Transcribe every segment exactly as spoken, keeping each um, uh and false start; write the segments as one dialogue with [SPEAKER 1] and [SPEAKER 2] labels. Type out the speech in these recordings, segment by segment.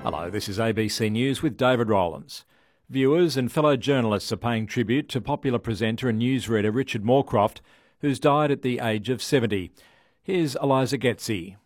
[SPEAKER 1] Hello, this is A B C News with David Rowlands. Viewers and fellow journalists are paying tribute to popular presenter and newsreader Richard Morecroft, who's died at the age of seventy. Here's Eliza Getzi.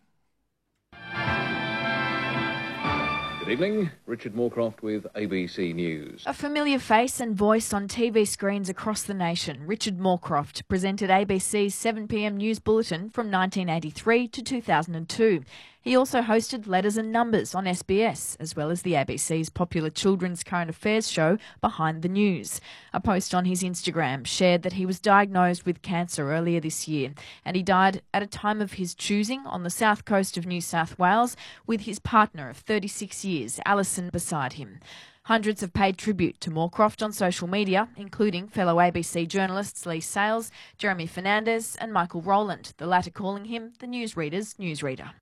[SPEAKER 2] Good evening, Richard Morecroft with A B C News.
[SPEAKER 3] A familiar face and voice on T V screens across the nation, Richard Morecroft presented A B C's seven p m news bulletin from nineteen eighty-three to two thousand two. He also hosted Letters and Numbers on S B S, as well as the A B C's popular children's current affairs show Behind the News. A post on his Instagram shared that he was diagnosed with cancer earlier this year, and he died at a time of his choosing on the south coast of New South Wales with his partner of thirty-six years, Alison, beside him. Hundreds have paid tribute to Morecroft on social media, including fellow A B C journalists Lee Sales, Jeremy Fernandez and Michael Rowland, the latter calling him the newsreader's newsreader.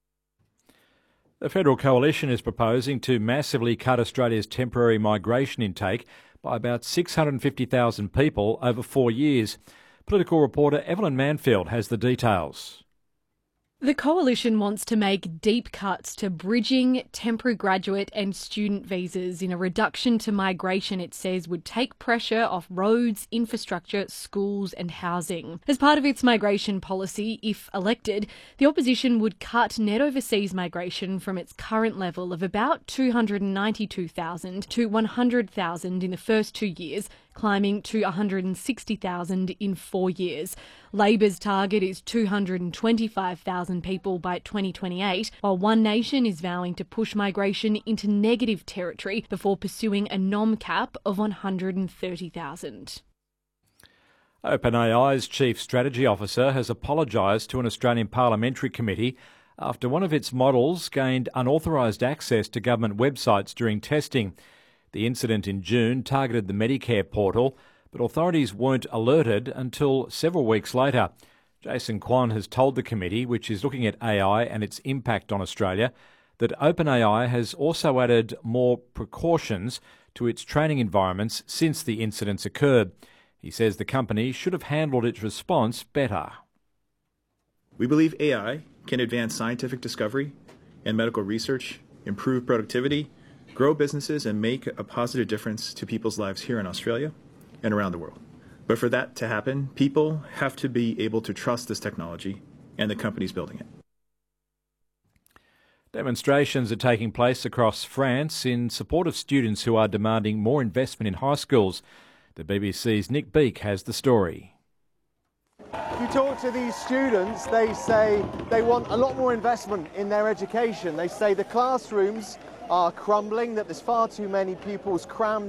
[SPEAKER 1] The Federal Coalition is proposing to massively cut Australia's temporary migration intake by about six hundred fifty thousand people over four years. Political reporter Evelyn Manfield has the details.
[SPEAKER 4] The Coalition wants to make deep cuts to bridging, temporary graduate and student visas in a reduction to migration it says would take pressure off roads, infrastructure, schools and housing. As part of its migration policy, if elected, the opposition would cut net overseas migration from its current level of about two hundred ninety-two thousand to one hundred thousand in the first two years, climbing to one hundred sixty thousand in four years. Labor's target is two hundred twenty-five thousand people by twenty twenty-eight, while One Nation is vowing to push migration into negative territory before pursuing a nom cap of one hundred thirty thousand.
[SPEAKER 1] OpenAI's Chief Strategy Officer has apologised to an Australian Parliamentary Committee after one of its models gained unauthorised access to government websites during testing. The incident in June targeted the Medicare portal, but authorities weren't alerted until several weeks later. Jason Kwan has told the committee, which is looking at A I and its impact on Australia, that OpenAI has also added more precautions to its training environments since the incidents occurred. He says the company should have handled its response better.
[SPEAKER 5] We believe A I can advance scientific discovery and medical research, improve productivity, grow businesses and make a positive difference to people's lives here in Australia and around the world. But for that to happen, people have to be able to trust this technology and the companies building it.
[SPEAKER 1] Demonstrations are taking place across France in support of students who are demanding more investment in high schools. The B B C's Nick Beak has the story.
[SPEAKER 6] If you talk to these students, they say they want a lot more investment in their education. They say the classrooms are crumbling, that there's far too many pupils crammed